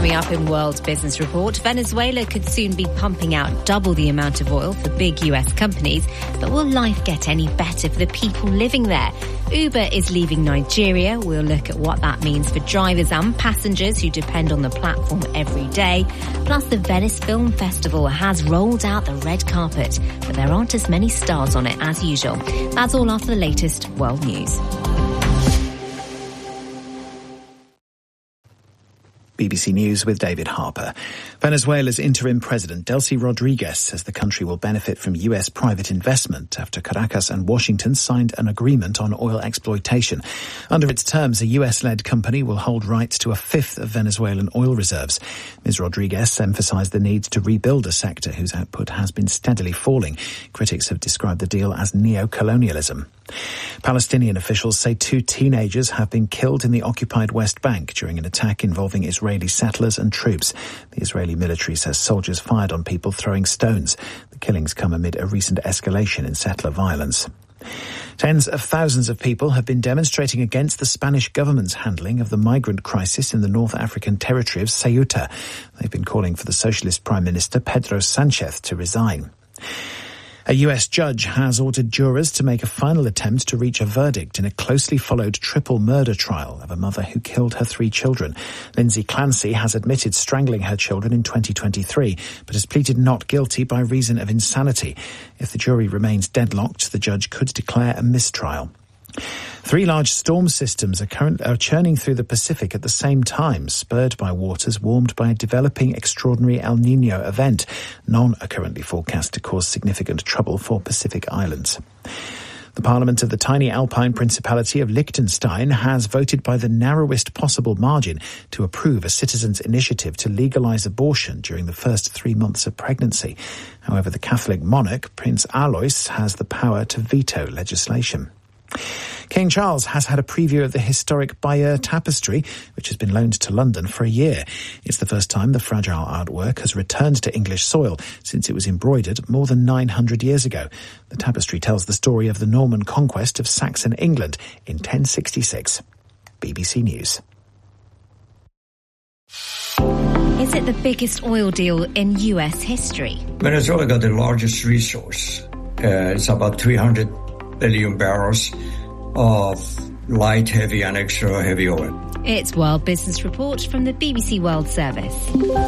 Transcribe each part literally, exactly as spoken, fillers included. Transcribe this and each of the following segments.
Coming up in World Business Report, Venezuela could soon be pumping out double the amount of oil for big U S companies, but will life get any better for the people living there? Uber is leaving Nigeria. We'll look at what that means for drivers and passengers who depend on the platform every day. Plus, the Venice Film Festival has rolled out the red carpet, but there aren't as many stars on it as usual. That's all after the latest world news. B B C News with David Harper. Venezuela's interim president, Delcy Rodriguez, says the country will benefit from U S private investment after Caracas and Washington signed an agreement on oil exploitation. Under its terms, a U S-led company will hold rights to a fifth of Venezuelan oil reserves. Miz Rodriguez emphasized the need to rebuild a sector whose output has been steadily falling. Critics have described the deal as neo-colonialism. Palestinian officials say two teenagers have been killed in the occupied West Bank during an attack involving Israeli settlers and troops. The Israeli military says soldiers fired on people throwing stones. The killings come amid a recent escalation in settler violence. Tens of thousands of people have been demonstrating against the Spanish government's handling of the migrant crisis in the North African territory of Ceuta. They've been calling for the socialist Prime Minister Pedro Sánchez to resign. A U S judge has ordered jurors to make a final attempt to reach a verdict in a closely followed triple murder trial of a mother who killed her three children. Lindsay Clancy has admitted strangling her children in twenty twenty-three, but has pleaded not guilty by reason of insanity. If the jury remains deadlocked, the judge could declare a mistrial. Three large storm systems are, current, are churning through the Pacific at the same time, spurred by waters warmed by a developing extraordinary El Niño event. None are currently forecast to cause significant trouble for Pacific islands. The Parliament of the tiny Alpine Principality of Liechtenstein has voted by the narrowest possible margin to approve a citizens' initiative to legalise abortion during the first three months of pregnancy. However, the Catholic monarch, Prince Alois, has the power to veto legislation. King Charles has had a preview of the historic Bayeux tapestry, which has been loaned to London for a year. It's the first time the fragile artwork has returned to English soil since it was embroidered more than nine hundred years ago. The tapestry tells the story of the Norman conquest of Saxon England in ten sixty-six. B B C News. Is it the biggest oil deal in U S history? Venezuela got the largest resource. Uh, it's about three hundred billion barrels of light, heavy and extra heavy oil. It's World Business Report from the B B C World Service.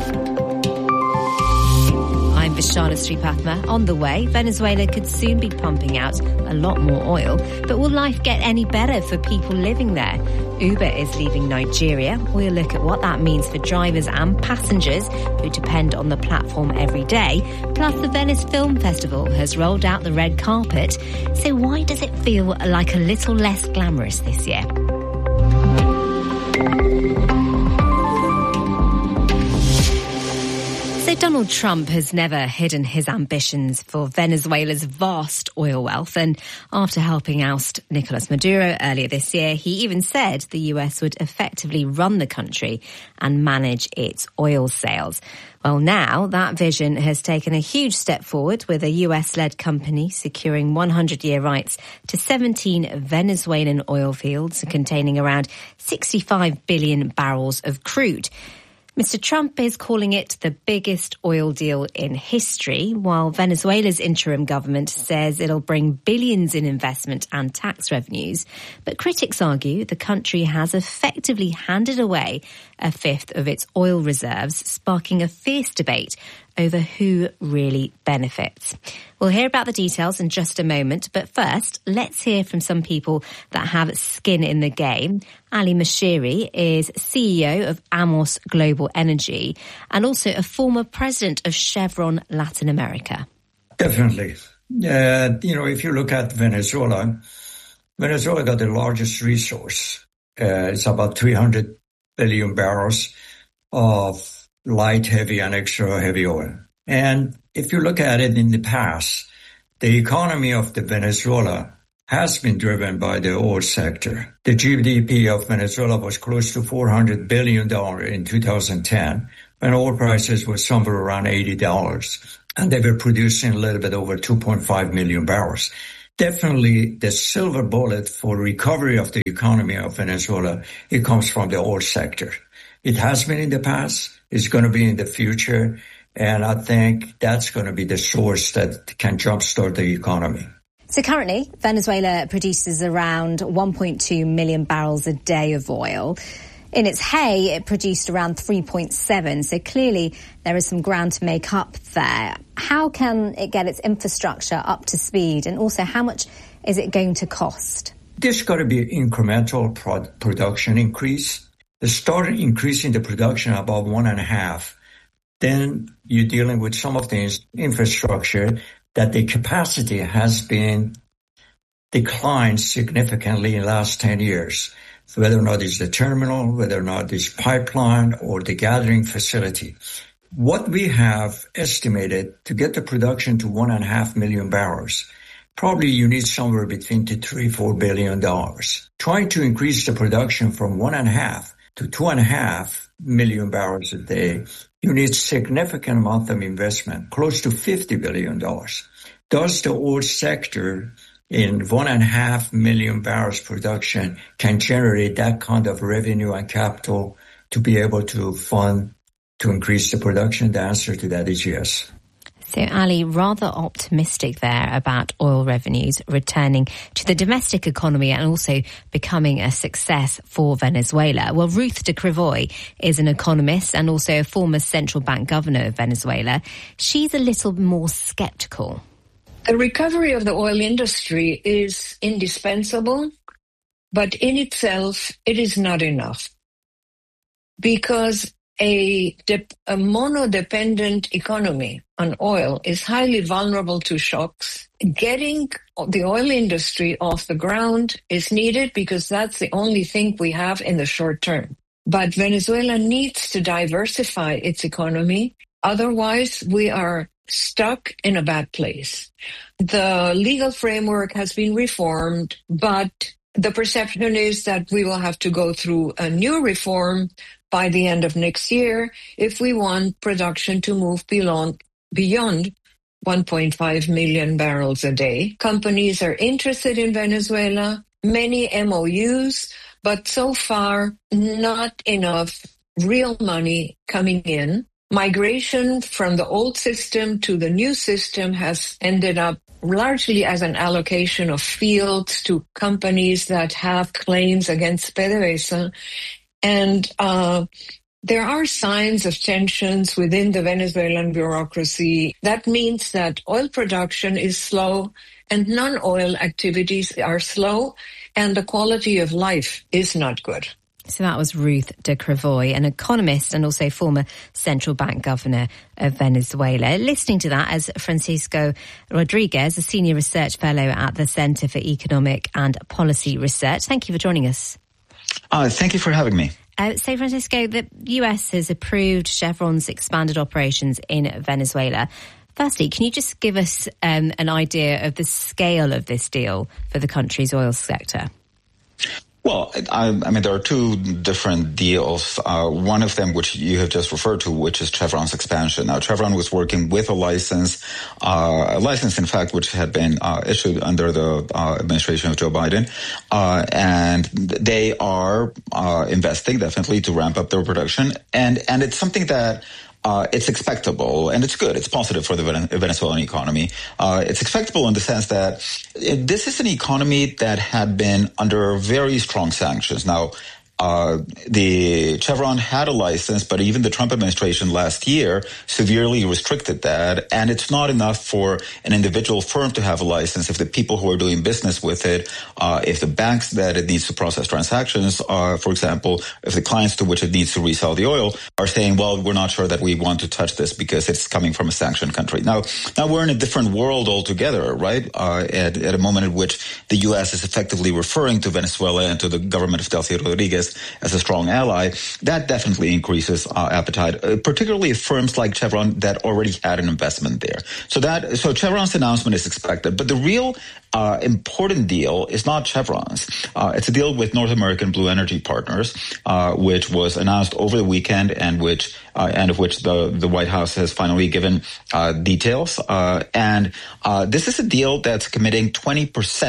I'm Vishana Sripathma. On the way, Venezuela could soon be pumping out a lot more oil. But will life get any better for people living there? Uber is leaving Nigeria. We'll look at what that means for drivers and passengers who depend on the platform every day. Plus, the Venice Film Festival has rolled out the red carpet. So why does it feel like a little less glamorous this year? So Donald Trump has never hidden his ambitions for Venezuela's vast oil wealth. And after helping oust Nicolas Maduro earlier this year, he even said the U S would effectively run the country and manage its oil sales. Well, now that vision has taken a huge step forward, with a U S-led company securing one hundred year rights to seventeen Venezuelan oil fields containing around sixty-five billion barrels of crude. Mister Trump is calling it the biggest oil deal in history, while Venezuela's interim government says it'll bring billions in investment and tax revenues. But critics argue the country has effectively handed away a fifth of its oil reserves, sparking a fierce debate over who really benefits. We'll hear about the details in just a moment, but first, let's hear from some people that have skin in the game. Ali Moshiri is C E O of Amos Global Energy and also a former president of Chevron Latin America. Definitely. Uh, you know, if you look at Venezuela, Venezuela got the largest resource. Uh, it's about three hundred billion barrels of light, heavy and extra heavy oil. And if you look at it in the past, the economy of the Venezuela has been driven by the oil sector. The G D P of Venezuela was close to four hundred billion dollars in two thousand ten, when oil prices were somewhere around eighty dollars. And they were producing a little bit over two point five million barrels. Definitely the silver bullet for recovery of the economy of Venezuela, it comes from the oil sector. It has been in the past, is going to be in the future. And I think that's going to be the source that can jumpstart the economy. So currently, Venezuela produces around one point two million barrels a day of oil. In its hay, it produced around three point seven. So clearly, there is some ground to make up there. How can it get its infrastructure up to speed? And also, how much is it going to cost? There's got to be an incremental pro- production increase. They started increasing the production about one and a half. Then you're dealing with some of the infrastructure that the capacity has been declined significantly in the last ten years. So whether or not it's the terminal, whether or not it's pipeline or the gathering facility. What we have estimated to get the production to one and a half million barrels, probably you need somewhere between to three, four billion dollars. Trying to increase the production from one and a half to two and a half million barrels a day, you need significant amount of investment, close to fifty billion dollars. Does the oil sector in one and a half million barrels production can generate that kind of revenue and capital to be able to fund, to increase the production? The answer to that is yes. So, Ali, rather optimistic there about oil revenues returning to the domestic economy and also becoming a success for Venezuela. Well, Ruth de Crevoy is an economist and also a former central bank governor of Venezuela. She's a little more sceptical. The recovery of the oil industry is indispensable, but in itself, it is not enough. Because a, de- a mono-dependent economy on oil is highly vulnerable to shocks. Getting the oil industry off the ground is needed because that's the only thing we have in the short term. But Venezuela needs to diversify its economy. Otherwise, we are stuck in a bad place. The legal framework has been reformed, but the perception is that we will have to go through a new reform by the end of next year if we want production to move beyond, beyond one point five million barrels a day. Companies are interested in Venezuela, many M O Us, but so far not enough real money coming in. Migration from the old system to the new system has ended up largely as an allocation of fields to companies that have claims against PDVSA. And uh, there are signs of tensions within the Venezuelan bureaucracy. That means that oil production is slow and non-oil activities are slow and the quality of life is not good. So that was Ruth de Crevoy, an economist and also former central bank governor of Venezuela. Listening to that as Francisco Rodriguez, a senior research fellow at the Center for Economic and Policy Research. Thank you for joining us. Uh, thank you for having me. Uh, so, Francisco, the U S has approved Chevron's expanded operations in Venezuela. Firstly, can you just give us um, an idea of the scale of this deal for the country's oil sector? Well, I, I mean, there are two different deals. Uh, one of them, which you have just referred to, which is Chevron's expansion. Now, Chevron was working with a license, uh, a license, in fact, which had been uh, issued under the uh, administration of Joe Biden. Uh, and they are uh, investing, definitely, to ramp up their production. And, and it's something that Uh, it's expectable, and it's good. It's positive for the Venezuelan economy. Uh, it's expectable in the sense that it, this is an economy that had been under very strong sanctions. Now, Uh, the Chevron had a license, but even the Trump administration last year severely restricted that. And it's not enough for an individual firm to have a license if the people who are doing business with it, uh, if the banks that it needs to process transactions are, for example, if the clients to which it needs to resell the oil are saying, well, we're not sure that we want to touch this because it's coming from a sanctioned country. Now, now we're in a different world altogether, right? Uh, at, at a moment in which the U S is effectively referring to Venezuela and to the government of Delcy Rodriguez as a strong ally, that definitely increases uh, appetite, uh, particularly firms like Chevron that already had an investment there. So that, so Chevron's announcement is expected, but the real uh, important deal is not Chevron's. Uh, it's a deal with North American Blue Energy Partners, uh, which was announced over the weekend and which, uh, and of which the, the White House has finally given uh, details. Uh, and uh, this is a deal that's committing twenty percent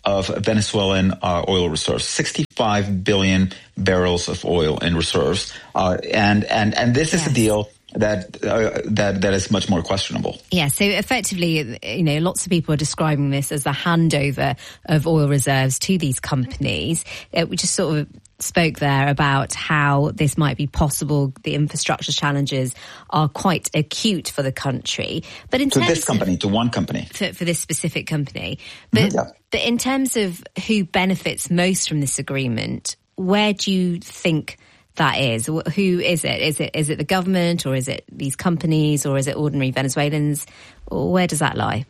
of Venezuelan uh, oil reserves, sixty-five billion barrels of oil in reserves. Uh, and, and, and this is yes. a deal that uh, that that is much more questionable. Yeah, so effectively, you know, lots of people are describing this as a handover of oil reserves to these companies. Uh, we just sort of spoke there about how this might be possible. The infrastructure challenges are quite acute for the country. But in to terms this company, of, to one company. For, for this specific company. But, mm-hmm. yeah. but in terms of who benefits most from this agreement, where do you think that is? Who is it? Is it is it the government, or is it these companies, or is it ordinary Venezuelans? Or where does that lie?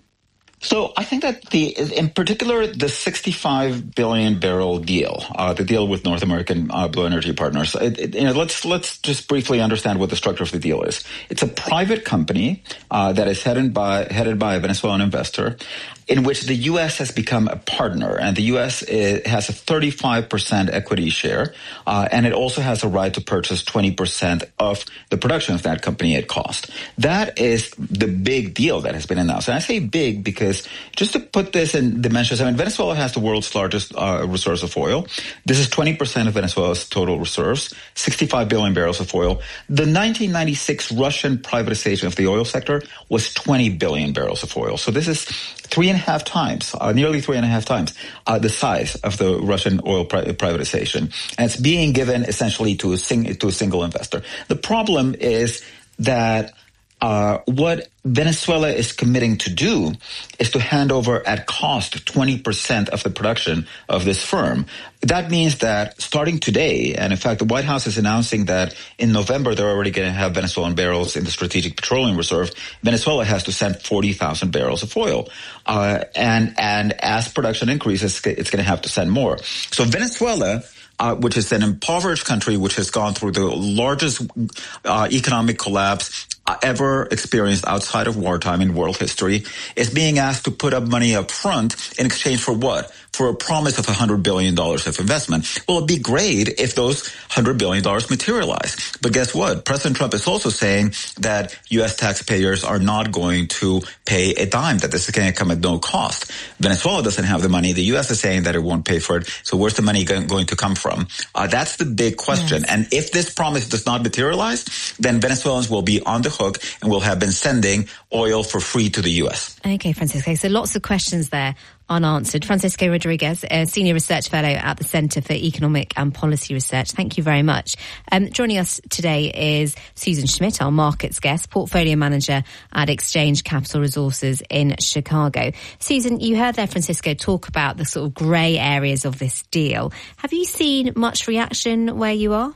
So I think that the, in particular, the sixty-five billion barrel deal, uh, the deal with North American uh, Blue Energy Partners. It, it, you know, let's let's just briefly understand what the structure of the deal is. It's a private company uh, that is headed by headed by a Venezuelan investor, in which the U S has become a partner, and the U S is, has a thirty-five percent equity share, uh, and it also has a right to purchase twenty percent of the production of that company at cost. That is the big deal that has been announced. And I say big because just to put this in dimensions, I mean, Venezuela has the world's largest uh, reserves of oil. This is twenty percent of Venezuela's total reserves, sixty-five billion barrels of oil. The nineteen ninety-six Russian privatization of the oil sector was twenty billion barrels of oil. So this is three and a half times, uh, nearly three and a half times, uh, the size of the Russian oil pri- privatization. And it's being given essentially to a, sing- to a single investor. The problem is that Uh, what Venezuela is committing to do is to hand over at cost twenty percent of the production of this firm. That means that starting today, and in fact, the White House is announcing that in November, they're already going to have Venezuelan barrels in the Strategic Petroleum Reserve. Venezuela has to send forty thousand barrels of oil. Uh, and, and as production increases, it's going to have to send more. So Venezuela, Uh, which is an impoverished country which has gone through the largest uh, economic collapse uh, ever experienced outside of wartime in world history, is being asked to put up money up front in exchange for what? For a promise of one hundred billion dollars of investment. Well, it'd be great if those one hundred billion dollars materialize. But guess what? President Trump is also saying that U S taxpayers are not going to pay a dime, that this is going to come at no cost. Venezuela doesn't have the money. The U S is saying that it won't pay for it. So where's the money going to come from? Uh, that's the big question. Yes. And if this promise does not materialize, then Venezuelans will be on the hook and will have been sending oil for free to the U S. Okay, Francisco. So lots of questions there unanswered. Francisco Rodriguez, a Senior Research Fellow at the Centre for Economic and Policy Research. Thank you very much. Um, joining us today is Susan Schmidt, our markets guest, Portfolio Manager at Exchange Capital Resources in Chicago. Susan, you heard there Francisco talk about the sort of grey areas of this deal. Have you seen much reaction where you are?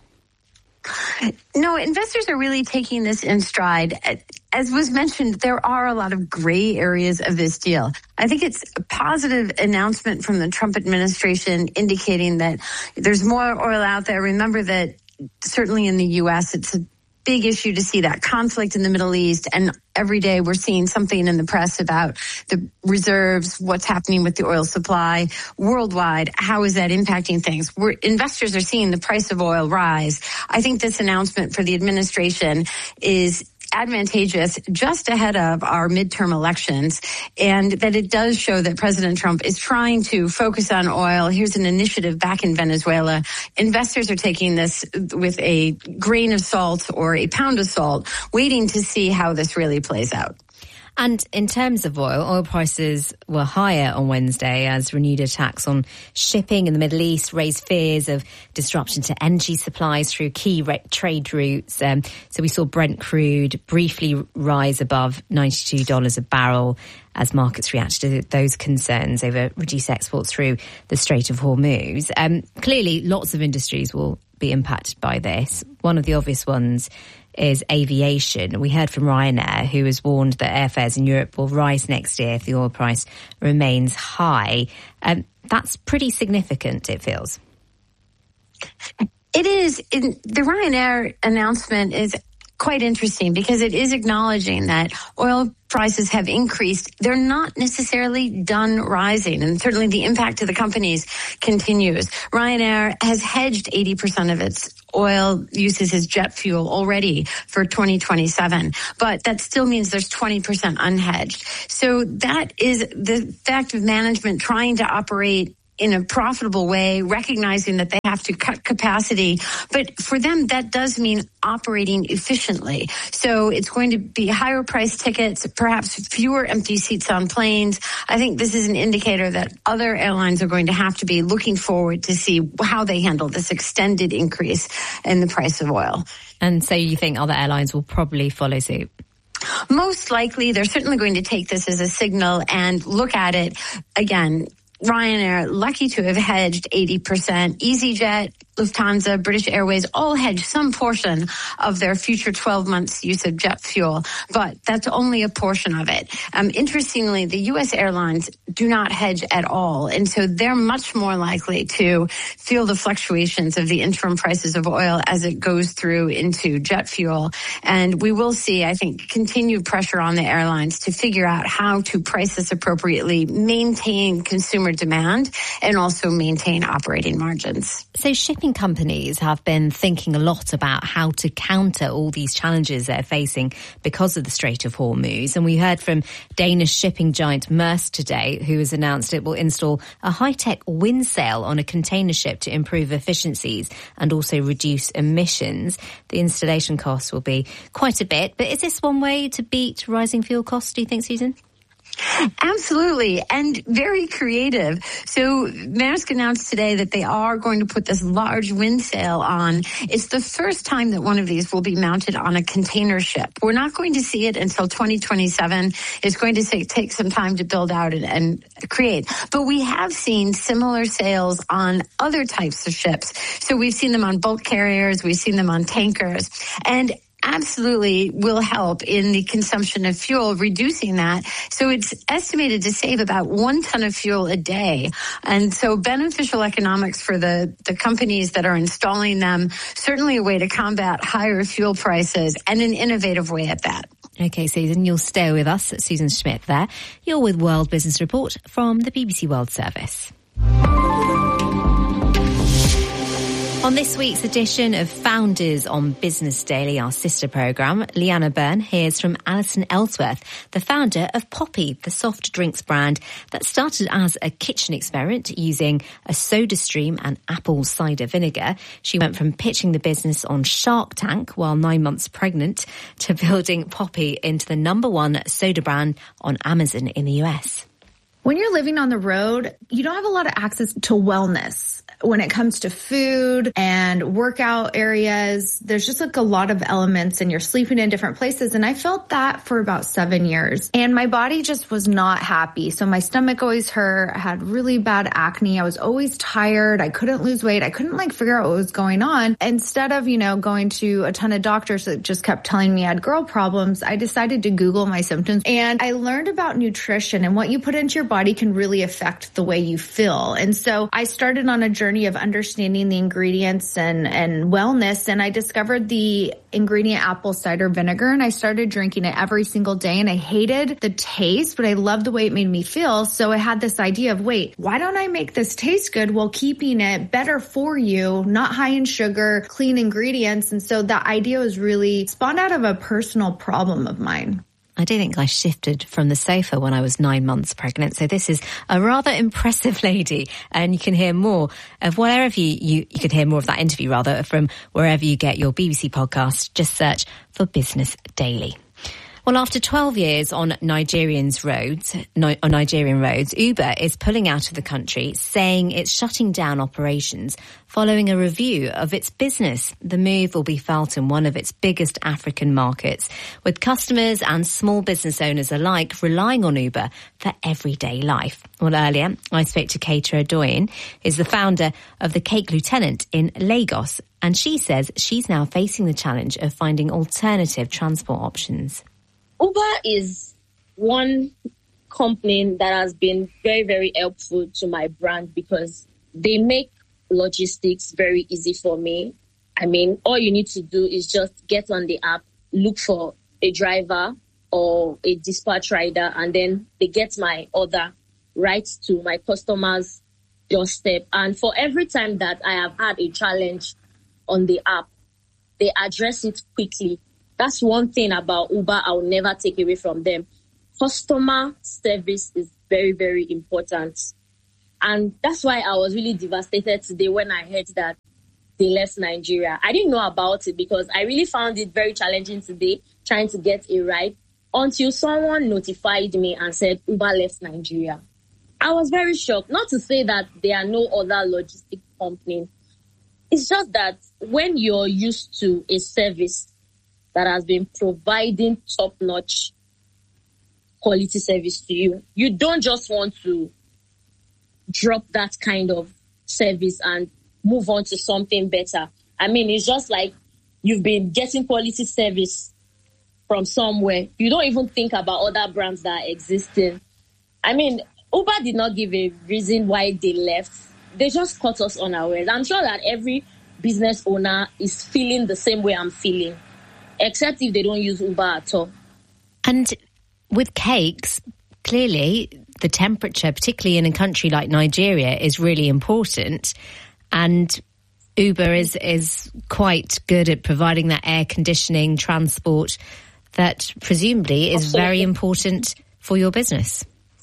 No, investors are really taking this in stride. As was mentioned, there are a lot of gray areas of this deal. I think it's a positive announcement from the Trump administration indicating that there's more oil out there. Remember that certainly in the U S, it's a big issue to see that conflict in the Middle East, and every day we're seeing something in the press about the reserves, what's happening with the oil supply worldwide. How is that impacting things? We're, investors are seeing the price of oil rise. I think this announcement for the administration is advantageous just ahead of our midterm elections, and that it does show that President Trump is trying to focus on oil. Here's an initiative back in Venezuela. Investors are taking this with a grain of salt or a pound of salt, waiting to see how this really plays out. And in terms of oil, oil prices were higher on Wednesday as renewed attacks on shipping in the Middle East raised fears of disruption to energy supplies through key re- trade routes. Um, so we saw Brent crude briefly rise above ninety-two dollars a barrel as markets reacted to those concerns over reduced exports through the Strait of Hormuz. Um, clearly, lots of industries will be impacted by this. One of the obvious ones is aviation. We heard from Ryanair, who has warned that airfares in Europe will rise next year if the oil price remains high. Um, that's pretty significant, it feels. It is. In, the Ryanair announcement is quite interesting because it is acknowledging that oil prices have increased. They're not necessarily done rising, and certainly the impact to the companies continues. Ryanair has hedged eighty percent of its oil uses as jet fuel already for twenty twenty-seven, but that still means there's twenty percent unhedged. So that is the fact of management trying to operate in a profitable way, recognizing that they have to cut capacity. But for them, that does mean operating efficiently. So it's going to be higher price tickets, perhaps fewer empty seats on planes. I think this is an indicator that other airlines are going to have to be looking forward to see how they handle this extended increase in the price of oil. And so you think other airlines will probably follow suit? Most likely, they're certainly going to take this as a signal and look at it again. Ryanair, lucky to have hedged eighty percent. EasyJet, Lufthansa, British Airways all hedge some portion of their future twelve months use of jet fuel, but that's only a portion of it. Um, interestingly, the U S airlines do not hedge at all, and so they're much more likely to feel the fluctuations of the interim prices of oil as it goes through into jet fuel. And we will see, I think, continued pressure on the airlines to figure out how to price this appropriately, maintain consumer demand, and also maintain operating margins. So shipping companies have been thinking a lot about how to counter all these challenges they're facing because of the Strait of Hormuz. And we heard from Danish shipping giant Maersk today, who has announced it will install a high-tech wind sail on a container ship to improve efficiencies and also reduce emissions. The installation costs will be quite a bit. But is this one way to beat rising fuel costs, do you think, Susan? Absolutely, and very creative. So Maersk announced today that they are going to put this large wind sail on. It's the first time that one of these will be mounted on a container ship. We're not going to see it until twenty twenty-seven. It's going to take, take some time to build out and, and create. But we have seen similar sails on other types of ships. So we've seen them on bulk carriers, we've seen them on tankers, and absolutely will help in the consumption of fuel, reducing that. So it's estimated to save about one ton of fuel a day. And so beneficial economics for the, the companies that are installing them, certainly a way to combat higher fuel prices and an innovative way at that. Okay, Susan, you'll stay with us. Susan Schmidt there. You're with World Business Report from the B B C World Service. On this week's edition of Founders on Business Daily, our sister programme, Leanna Byrne hears from Alison Ellsworth, the founder of Poppi, the soft drinks brand that started as a kitchen experiment using a soda stream and apple cider vinegar. She went from pitching the business on Shark Tank while nine months pregnant to building Poppi into the number one soda brand on Amazon in the U S. When you're living on the road, you don't have a lot of access to wellness. When it comes to food and workout areas, there's just like a lot of elements and you're sleeping in different places. And I felt that for about seven years and my body just was not happy. So my stomach always hurt. I had really bad acne. I was always tired. I couldn't lose weight. I couldn't like figure out what was going on. Instead of, you know, going to a ton of doctors that just kept telling me I had girl problems, I decided to Google my symptoms and I learned about nutrition and what you put into your body can really affect the way you feel. And so I started on a journey of understanding the ingredients and, and wellness. And I discovered the ingredient apple cider vinegar and I started drinking it every single day. And I hated the taste, but I loved the way it made me feel. So I had this idea of, wait, why don't I make this taste good while keeping it better for you, not high in sugar, clean ingredients. And so that idea was really spawned out of a personal problem of mine. I do think I shifted from the sofa when I was nine months pregnant. So this is a rather impressive lady. And you can hear more of wherever you, you, you can hear more of that interview rather from wherever you get your B B C podcast. Just search for Business Daily. Well, after twelve years on Nigerian's roads, on Nigerian roads, Uber is pulling out of the country, saying it's shutting down operations following a review of its business. The move will be felt in one of its biggest African markets, with customers and small business owners alike relying on Uber for everyday life. Well, earlier, I spoke to Keita Adoyin, who's the founder of the Cake Lieutenant in Lagos, and she says she's now facing the challenge of finding alternative transport options. Uber is one company that has been very, very helpful to my brand because they make logistics very easy for me. I mean, all you need to do is just get on the app, look for a driver or a dispatch rider, and then they get my order right to my customer's doorstep. And for every time that I have had a challenge on the app, they address it quickly. That's one thing about Uber I'll never take away from them. Customer service is very, very important. And that's why I was really devastated today when I heard that they left Nigeria. I didn't know about it because I really found it very challenging today trying to get a ride until someone notified me and said Uber left Nigeria. I was very shocked. Not to say that there are no other logistic companies. It's just that when you're used to a service that has been providing top-notch quality service to you, you don't just want to drop that kind of service and move on to something better. I mean, it's just like you've been getting quality service from somewhere. You don't even think about other brands that are existing. I mean, Uber did not give a reason why they left. They just caught us unawares. I'm sure that every business owner is feeling the same way I'm feeling, except if they don't use Uber at all. And with cakes, clearly the temperature, particularly in a country like Nigeria, is really important. And Uber is, is quite good at providing that air conditioning transport that presumably is Absolutely. very important for your business.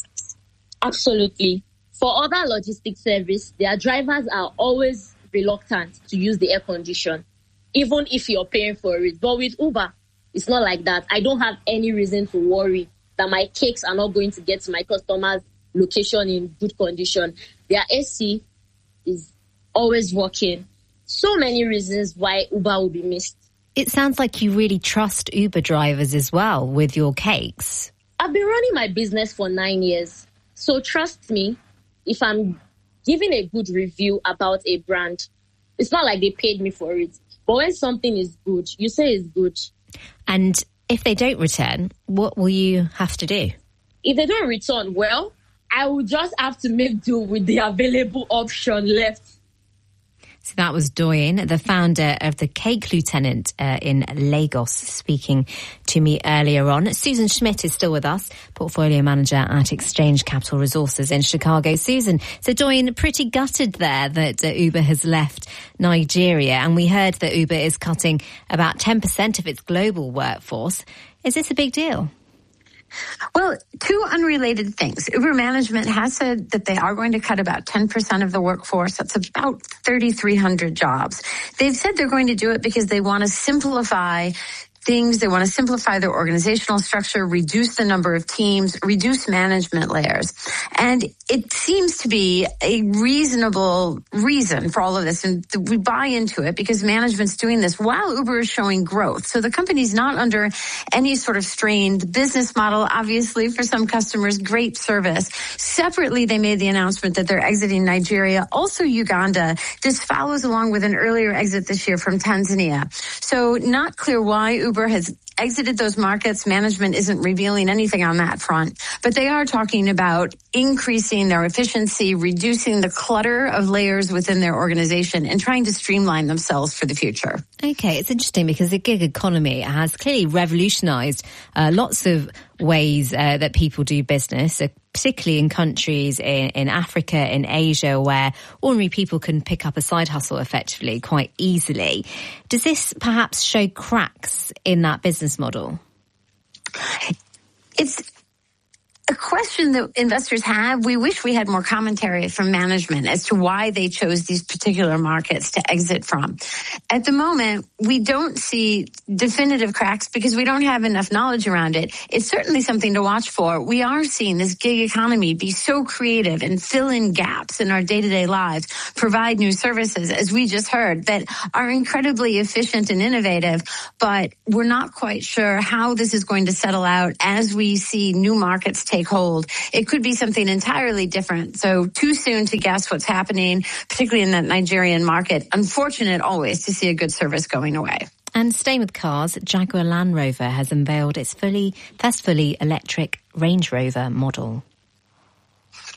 Absolutely. For other logistics service, their drivers are always reluctant to use the air condition, even if you're paying for it. But with Uber, it's not like that. I don't have any reason to worry that my cakes are not going to get to my customer's location in good condition. Their A C is always working. So many reasons why Uber will be missed. It sounds like you really trust Uber drivers as well with your cakes. I've been running my business for nine years. So trust me, if I'm giving a good review about a brand, it's not like they paid me for it. But when something is good, you say it's good. And if they don't return, what will you have to do? If they don't return, well, I will just have to make do with the available option left. So that was Doyin, the founder of the Cake Lieutenant uh, in Lagos, speaking to me earlier on. Susan Schmidt is still with us, portfolio manager at Exchange Capital Resources in Chicago. Susan, so Doyin, pretty gutted there that uh, Uber has left Nigeria, and we heard that Uber is cutting about ten percent of its global workforce. Is this a big deal? Well, two unrelated things. Uber management has said that they are going to cut about ten percent of the workforce. That's about thirty-three hundred jobs. They've said they're going to do it because they want to simplify things. They want to simplify their organizational structure, reduce the number of teams, reduce management layers. And it seems to be a reasonable reason for all of this. And we buy into it because management's doing this while Uber is showing growth. So the company's not under any sort of strain. The business model, obviously, for some customers, great service. Separately, they made the announcement that they're exiting Nigeria, also Uganda. This follows along with an earlier exit this year from Tanzania. So not clear why Uber Uber has exited those markets. Management isn't revealing anything on that front, but they are talking about increasing their efficiency, reducing the clutter of layers within their organization, and trying to streamline themselves for the future. Okay, it's interesting because the gig economy has clearly revolutionized uh, lots of ways uh, that people do business, uh, particularly in countries in, in Africa, in Asia, where ordinary people can pick up a side hustle effectively quite easily. Does this perhaps show cracks in that business model? It's a question that investors have. We wish we had more commentary from management as to why they chose these particular markets to exit from. At the moment, we don't see definitive cracks because we don't have enough knowledge around it. It's certainly something to watch for. We are seeing this gig economy be so creative and fill in gaps in our day-to-day lives, provide new services, as we just heard, that are incredibly efficient and innovative, but we're not quite sure how this is going to settle out as we see new markets take hold. It could be something entirely different. So too soon to guess what's happening, particularly in that Nigerian market. Unfortunate always to see a good service going away. And staying with cars, Jaguar Land Rover has unveiled its fully, first fully electric Range Rover model.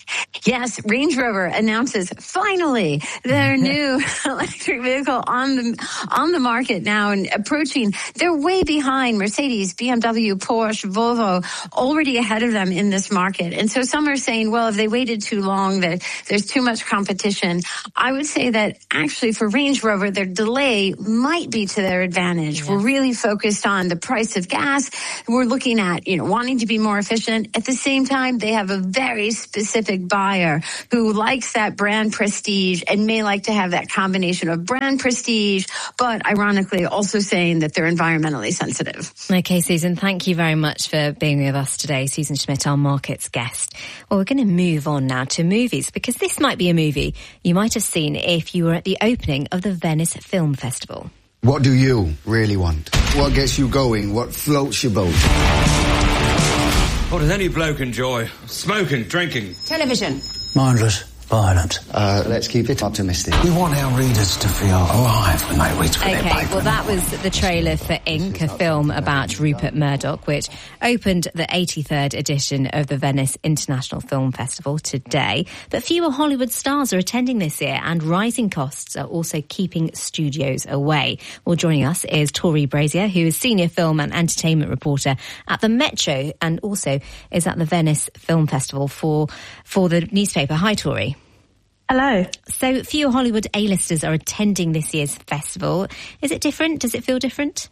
Yes, Range Rover announces finally their new electric vehicle on the on the market now and approaching. They're way behind Mercedes, B M W, Porsche, Volvo, already ahead of them in this market. And so some are saying, well, if they waited too long, that there's too much competition. I would say that actually for Range Rover, their delay might be to their advantage. Yeah. We're really focused on the price of gas. We're looking at, you know, wanting to be more efficient. At the same time, they have a very specific buyer who likes that brand prestige and may like to have that combination of brand prestige, but ironically also saying that they're environmentally sensitive. Okay, Susan, thank you very much for being with us today. Susan Schmidt, our markets guest. Well, we're going to move on now to movies, because this might be a movie you might have seen if you were at the opening of the Venice Film Festival. What do you really want? What gets you going? What floats your boat? What does any bloke enjoy? Smoking, drinking. Television. Mindless. Violent. Uh, let's keep it optimistic. We want our readers to feel alive when they read through their paper. Okay, well, that was the trailer for Ink, a film about Rupert Murdoch, which opened the eighty-third edition of the Venice International Film Festival today. But fewer Hollywood stars are attending this year, and rising costs are also keeping studios away. Well, joining us is Tori Brazier, who is senior film and entertainment reporter at the Metro, and also is at the Venice Film Festival for, for the newspaper. Hi, Tori. Hello. So fewer Hollywood A-listers are attending this year's festival. Is it different? Does it feel different?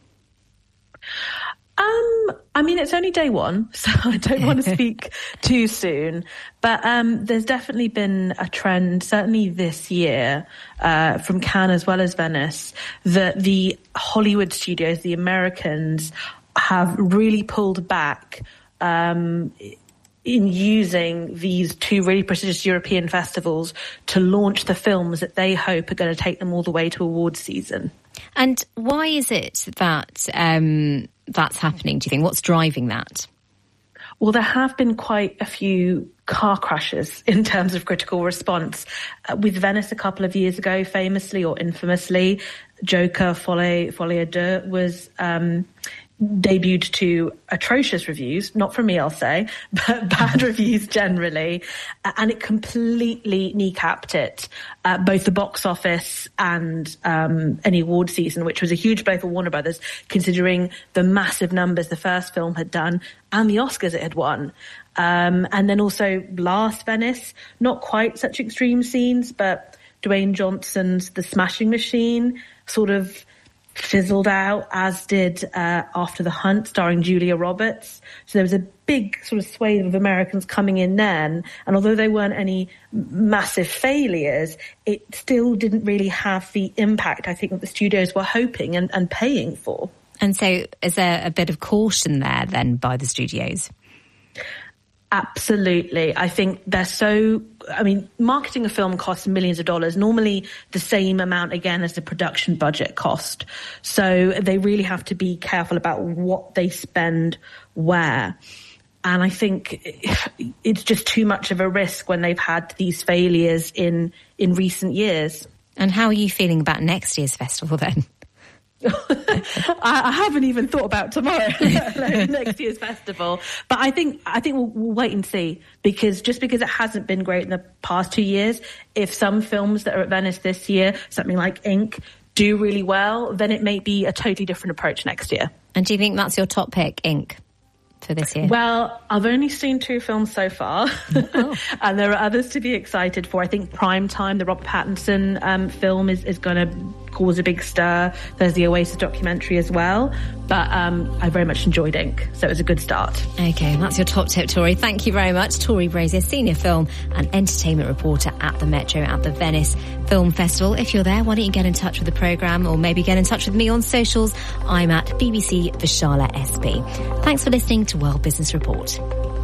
Um, I mean, it's only day one, so I don't want to speak too soon. But um, there's definitely been a trend, certainly this year, uh, from Cannes as well as Venice, that the Hollywood studios, the Americans, have really pulled back um in using these two really prestigious European festivals to launch the films that they hope are going to take them all the way to awards season. And why is it that um, that's happening, do you think? What's driving that? Well, there have been quite a few car crashes in terms of critical response. Uh, with Venice a couple of years ago, famously or infamously, Joker Folie, Folie à Deux was um debuted to atrocious reviews, not from me, I'll say, but bad reviews generally, and it completely kneecapped it, uh, both the box office and um, any award season, which was a huge blow for Warner Brothers, considering the massive numbers the first film had done and the Oscars it had won. Um, and then also last Venice, not quite such extreme scenes, but Dwayne Johnson's The Smashing Machine sort of fizzled out, as did uh, After the Hunt, starring Julia Roberts. So there was a big sort of swathe of Americans coming in then, and although they weren't any massive failures, it still didn't really have the impact I think that the studios were hoping and, and paying for. And so is there a bit of caution there then by the studios? Absolutely. I think they're so, I mean, marketing a film costs millions of dollars, normally the same amount again as the production budget cost. So they really have to be careful about what they spend where. And I think it's just too much of a risk when they've had these failures in, in recent years. And how are you feeling about next year's festival then? I, I haven't even thought about tomorrow, next year's festival. But I think I think we'll, we'll wait and see, because just because it hasn't been great in the past two years, if some films that are at Venice this year, something like Ink, do really well, then it may be a totally different approach next year. And do you think that's your top pick, Ink, for this year? Well, I've only seen two films so far, oh. and there are others to be excited for. I think Prime Time, the Robert Pattinson um, film, is, is going to cause a big stir. There's the Oasis documentary as well. But um, I very much enjoyed Ink, so it was a good start. Okay, that's your top tip, Tori. Thank you very much. Tori Brazier, senior film and entertainment reporter at the Metro at the Venice Film Festival. If you're there, why don't you get in touch with the programme, or maybe get in touch with me on socials. I'm at B B C Vishala S B. Thanks for listening to World Business Report.